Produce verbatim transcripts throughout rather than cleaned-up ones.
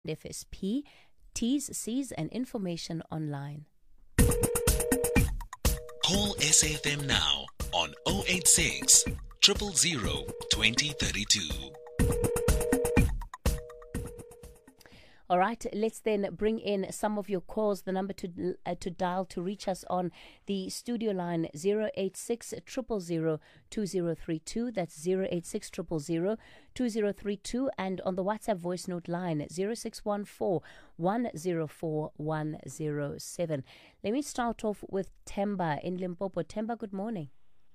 F S P. T's, C's and information online. Call S A F M now on zero eight six, zero zero zero, two zero three two. All right, let's then bring in some of your calls. The number to uh, to dial to reach us on the studio line, zero eight six, zero zero zero, two zero three two. That's zero eight six, zero zero zero, two zero three two. And on the WhatsApp voice note line, zero six one four, one zero four, one zero seven. Let me start off with Temba in Limpopo. Temba, good morning.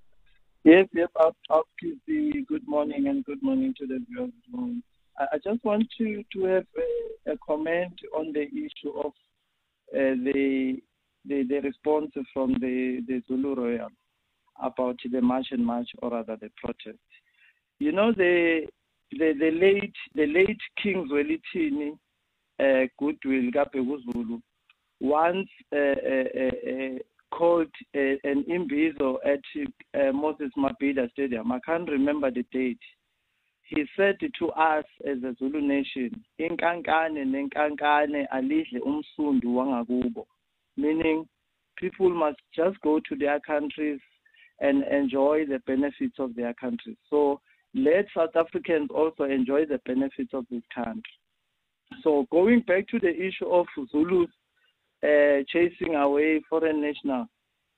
Yes, yes, I'll, I'll give the good morning and good morning to the viewers. I just want to, to have a, a comment on the issue of uh, the, the the response from the, the Zulu Royal about the march and march, or rather the protest. You know, the the, the late the late King Zwelithini uh, Goodwill Gapegu Zulu once uh, uh, uh, called uh, an imbizo at uh, Moses Mabhida Stadium. I can't remember the date. He said to us as a Zulu nation, "Inkankane nenkankane alidle umsundu wangakubo," meaning people must just go to their countries and enjoy the benefits of their countries. So let South Africans also enjoy the benefits of this country. So going back to the issue of Zulus uh, chasing away foreign nationals,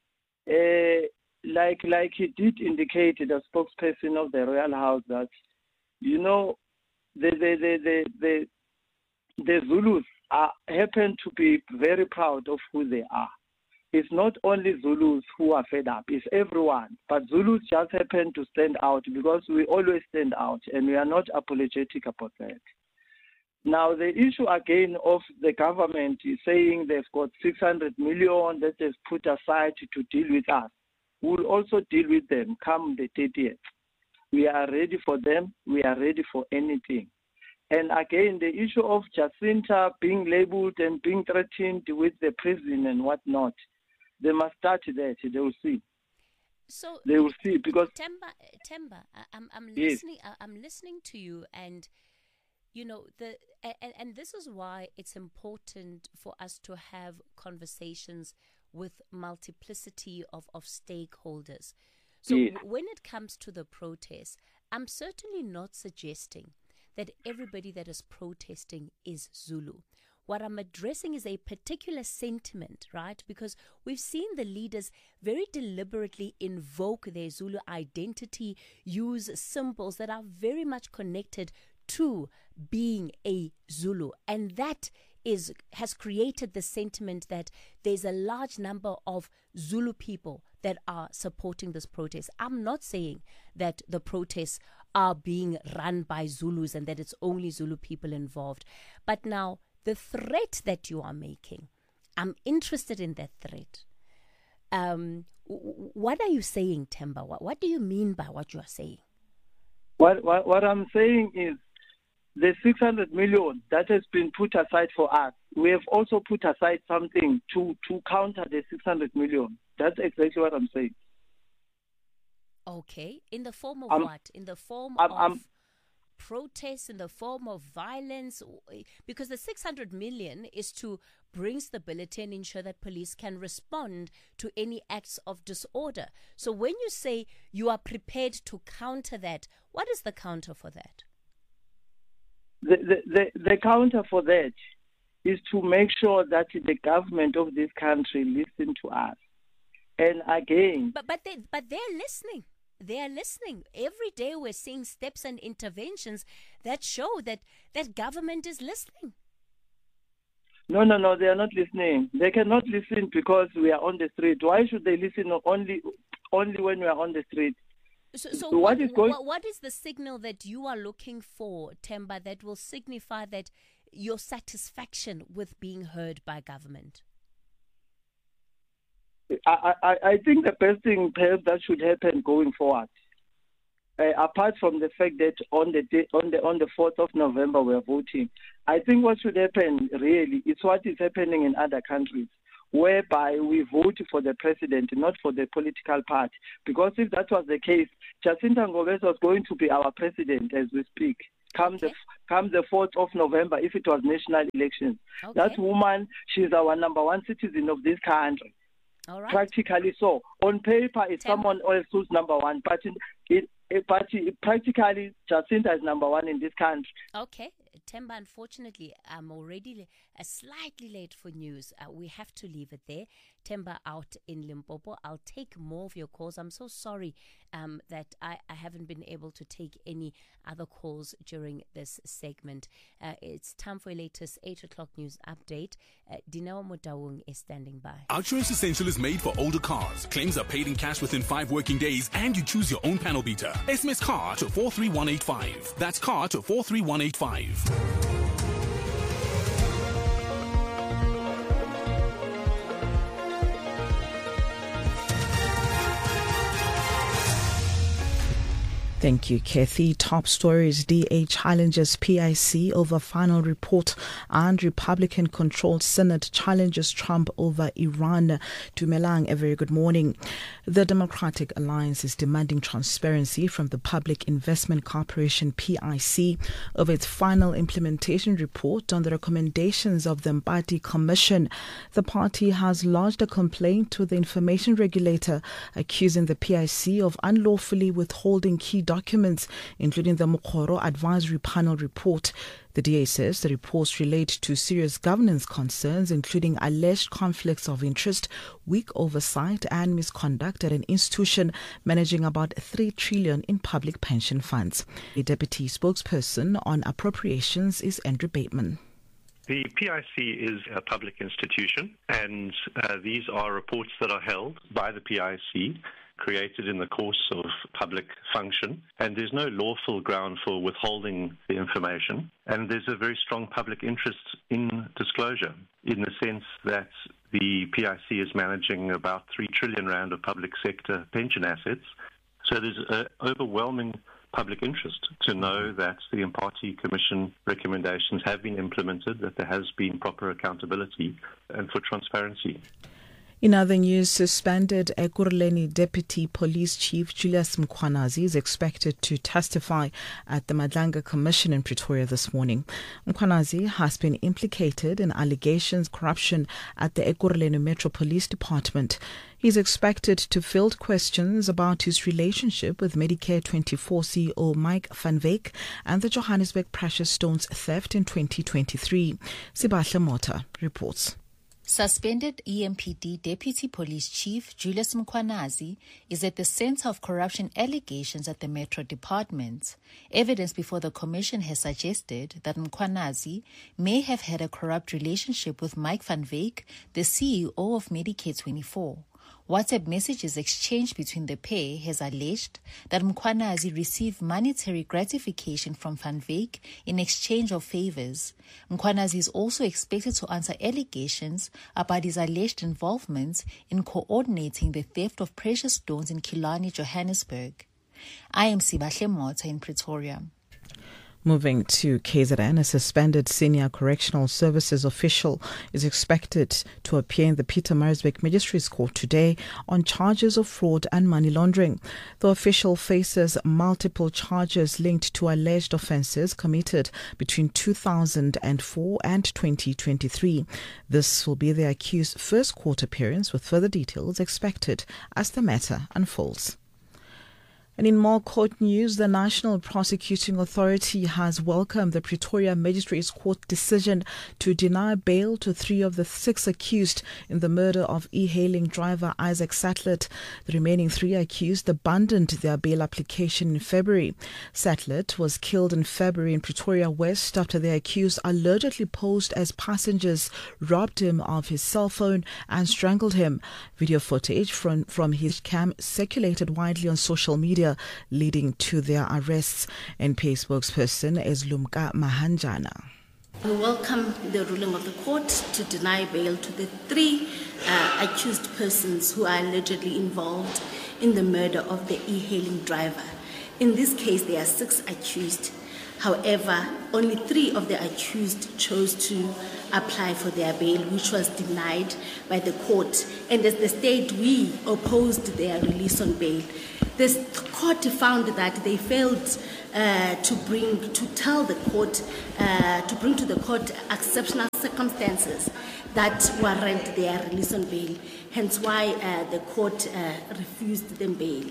uh, like like he did indicate, the spokesperson of the Royal House, that you know, the the the the the, the Zulus are, happen to be very proud of who they are. It's not only Zulus who are fed up; it's everyone. But Zulus just happen to stand out because we always stand out, and we are not apologetic about that. Now, the issue again of the government is saying they've got six hundred million that they've put aside to deal with us. We'll also deal with them come the thirtieth. We are ready for them. We are ready for anything. And again, the issue of Jacinta being labeled and being threatened with the prison and whatnot, they must start that. They will see. So they will see because Temba, Temba, I'm I'm yes. listening. I'm listening to you, and you know the and, and this is why it's important for us to have conversations with multiplicity of of stakeholders. So yeah. when it comes to the protests, I'm certainly not suggesting that everybody that is protesting is Zulu. What I'm addressing is a particular sentiment, right? Because we've seen the leaders very deliberately invoke their Zulu identity, use symbols that are very much connected to being a Zulu. And that is has created the sentiment that there's a large number of Zulu people that are supporting this protest. I'm not saying that the protests are being run by Zulus and that it's only Zulu people involved. But now, the threat that you are making, I'm interested in that threat. Um, what are you saying, Temba? What, what do you mean by what you are saying? What, what, what I'm saying is, the six hundred million that has been put aside for us, we have also put aside something to, to counter the six hundred million. That's exactly what I'm saying. Okay. In the form of I'm, what? In the form I'm, of I'm, protests, in the form of violence? Because the six hundred million is to bring stability and ensure that police can respond to any acts of disorder. So when you say you are prepared to counter that, what is the counter for that? The, the, the, the counter for that is to make sure that the government of this country listen to us. And again... But but, they, but they're listening. They are listening. Every day we're seeing steps and interventions that show that that government is listening. No, no, no, they are not listening. They cannot listen because we are on the street. Why should they listen only, only when we are on the street? So, so what, what, is going- what, what is the signal that you are looking for, Temba, that will signify that your satisfaction with being heard by government? I, I, I think the best thing perhaps that should happen going forward, uh, apart from the fact that on the day, on the on the fourth of November we are voting, I think what should happen really is what is happening in other countries, whereby we vote for the president, not for the political party. Because if that was the case, Jacinta Ngobese was going to be our president as we speak. come Okay. the come the fourth of November, if it was national elections. Okay. That woman, she's our number one citizen of this country. All right. Practically so. On paper, it's Temba. someone else who's number one, but in, it, it, but it, practically, Jacinta is number one in this country. Okay. Temba, unfortunately, I'm already uh, slightly late for news. Uh, we have to leave it there. Temba out in Limpopo. I'll take more of your calls. I'm so sorry um, that I, I haven't been able to take any other calls during this segment. Uh, it's time for your latest eight o'clock news update. Uh, Dinawa Mutawung is standing by. Outsurance Essential is made for older cars. Claims are paid in cash within five working days, and you choose your own panel beater. S M S CAR to four three one eight five. That's CAR to four three one eight five. Thank you, Kathy. Top stories: D A challenges P I C over final report, and Republican-controlled Senate challenges Trump over Iran. Dumelang, a very good morning. The Democratic Alliance is demanding transparency from the Public Investment Corporation, P I C, over its final implementation report on the recommendations of the Mbati Commission. The party has lodged a complaint to the information regulator, accusing the P I C of unlawfully withholding key documents, including the Mokoro Advisory Panel report. The D A says the reports relate to serious governance concerns, including alleged conflicts of interest, weak oversight and misconduct at an institution managing about three trillion dollars in public pension funds. A deputy spokesperson on appropriations is Andrew Bateman. The P I C is a public institution, and uh, these are reports that are held by the P I C, created in the course of public function, and there's no lawful ground for withholding the information, and there's a very strong public interest in disclosure, in the sense that the P I C is managing about three trillion rand of public sector pension assets, so there's an overwhelming public interest to know that the Mbati Commission recommendations have been implemented, that there has been proper accountability, and for transparency. In other news, suspended Ekurhuleni Deputy Police Chief Julius Mkhwanazi is expected to testify at the Madlanga Commission in Pretoria this morning. Mkhwanazi has been implicated in allegations of corruption at the Ekurhuleni Metro Police Department. He is expected to field questions about his relationship with Medicare twenty-four C E O Mike van Wyk and the Johannesburg Precious Stones theft in twenty twenty-three. Sibahle Mota reports. Suspended E M P D Deputy Police Chief Julius Mkhwanazi is at the center of corruption allegations at the Metro Department. Evidence before the Commission has suggested that Mkhwanazi may have had a corrupt relationship with Mike van Wyk, the C E O of Medicare twenty-four. WhatsApp messages exchanged between the pair has alleged that Mkhwanazi received monetary gratification from Van Wyk in exchange of favors. Mkhwanazi is also expected to answer allegations about his alleged involvement in coordinating the theft of precious stones in Killarney, Johannesburg. I am Sibahle Mota in Pretoria. Moving to K Z N, a suspended senior correctional services official is expected to appear in the Pietermaritzburg Magistrates Court today on charges of fraud and money laundering. The official faces multiple charges linked to alleged offences committed between two thousand four and twenty twenty-three. This will be the accused's first court appearance, with further details expected as the matter unfolds. And in more court news, the National Prosecuting Authority has welcomed the Pretoria Magistrates Court decision to deny bail to three of the six accused in the murder of e-hailing driver Isaac Sattler. The remaining three accused abandoned their bail application in February. Sattler was killed in February in Pretoria West after the accused allegedly posed as passengers, robbed him of his cell phone and strangled him. Video footage from, from his cam circulated widely on social media, leading to their arrests. N P A spokesperson is Lumka Mahanjana. We welcome the ruling of the court to deny bail to the three uh, accused persons who are allegedly involved in the murder of the e-hailing driver. In this case, there are six accused. However, only three of the accused chose to apply for their bail, which was denied by the court. And as the state, we opposed their release on bail. The court found that they failed uh, to bring, to tell the court, uh, to bring to the court exceptional circumstances that warrant their release on bail. Hence why uh, the court uh, refused them bail.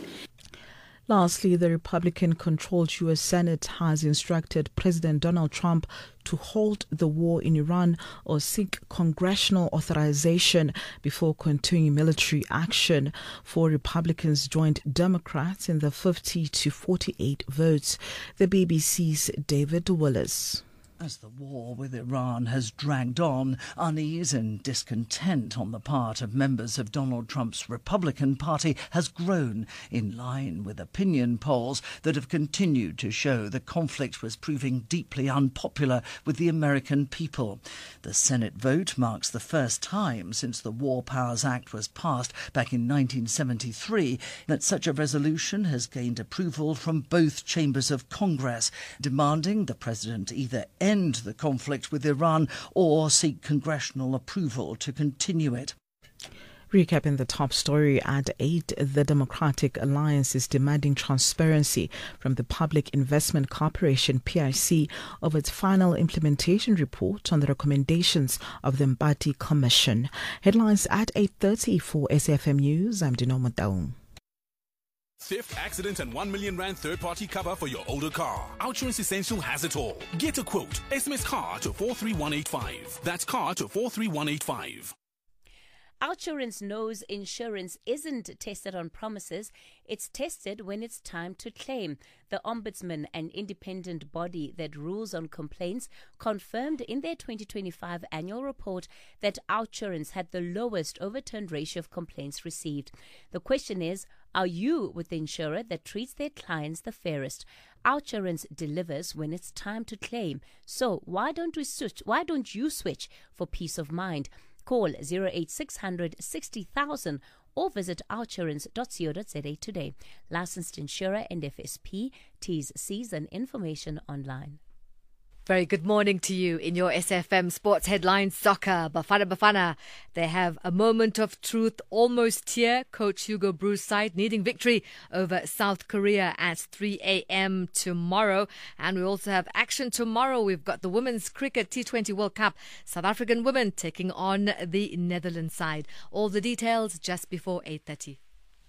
Lastly, the Republican-controlled U S Senate has instructed President Donald Trump to halt the war in Iran or seek congressional authorization before continuing military action. Four Republicans joined Democrats in the fifty to forty-eight votes. The B B C's David Willis. As the war with Iran has dragged on, unease and discontent on the part of members of Donald Trump's Republican Party has grown, in line with opinion polls that have continued to show the conflict was proving deeply unpopular with the American people. The Senate vote marks the first time since the War Powers Act was passed back in nineteen seventy-three that such a resolution has gained approval from both chambers of Congress, demanding the president either end the conflict with Iran or seek congressional approval to continue it. Recapping the top story at eight, the Democratic Alliance is demanding transparency from the Public Investment Corporation, P I C, of its final implementation report on the recommendations of the Mbati Commission. Headlines at eight thirty for S A F M News. I'm Dino Motaung. Theft, accident, and one million rand third-party cover for your older car. Outsurance Essential has it all. Get a quote. S M S CAR to four three one eight five. That's CAR to four three one eight five. Outsurance knows insurance isn't tested on promises. It's tested when it's time to claim. The Ombudsman, an independent body that rules on complaints, confirmed in their twenty twenty-five annual report that Outsurance had the lowest overturned ratio of complaints received. The question is, are you with the insurer that treats their clients the fairest? Outsurance delivers when it's time to claim. So why don't we switch? Why don't you switch for peace of mind? Call zero eight six hundred sixty thousand or visit outsurance dot co dot za today. Licensed insurer and F S P. T's, C's and information online. Very good morning to you in your S F M Sports Headlines Soccer. Bafana Bafana, they have a moment of truth almost here. Coach Hugo Broos' side needing victory over South Korea at three a.m. tomorrow. And we also have action tomorrow. We've got the Women's Cricket T twenty World Cup. South African women taking on the Netherlands side. All the details just before eight thirty.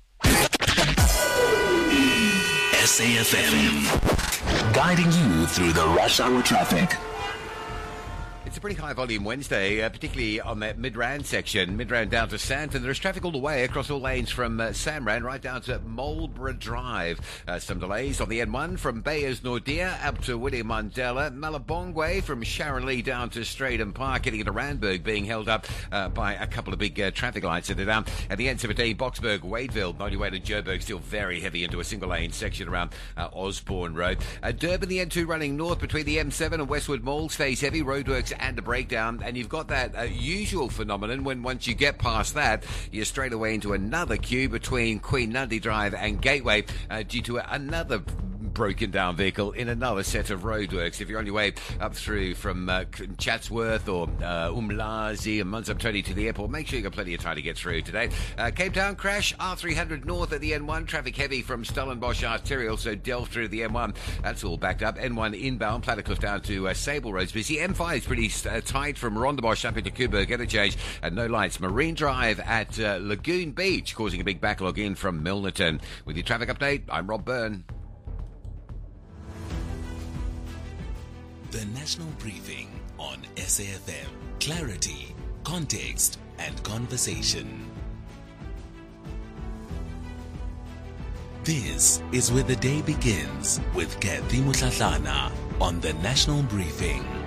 S A F M, guiding you through the rush hour traffic. It's a pretty high volume Wednesday, uh, particularly on that Midrand section. Midrand down to Sandton. There is traffic all the way across all lanes from uh, Samrand right down to Marlborough Drive. Uh, some delays on the N one from Bayers Nordia up to William Mandela. Malabongwe from Sharon Lee down to Straydon Park, getting into Randburg, being held up uh, by a couple of big uh, traffic lights that are down. At the N seventeen, Boxburg, Wadeville, on your way to Joburg, still very heavy into a single lane section around uh, Osborne Road. Uh, Durban, the N two running north between the M seven and Westwood Mall stays heavy. Roadworks and a breakdown, and you've got that uh, usual phenomenon when once you get past that, you're straight away into another queue between Queen Nandi Drive and Gateway uh, due to another broken down vehicle in another set of roadworks. If you're on your way up through from uh, Chatsworth or uh, Umlazi and Munzaptoni to the airport, make sure you've got plenty of time to get through today. Uh, Cape Town crash, R three hundred north at the N one, traffic heavy from Stellenbosch Arterial, so delve through the M one. That's all backed up. N one inbound, Plattercliff down to uh, Sable Road's busy. M five is pretty uh, tight from Rondebosch up into Kuburg, interchange, and no lights. Marine Drive at uh, Lagoon Beach, causing a big backlog in from Milnerton. With your traffic update, I'm Rob Byrne. The National Briefing on S A F M. Clarity, context, and conversation. This is where the day begins with Kathy Mutlatlana on the National Briefing.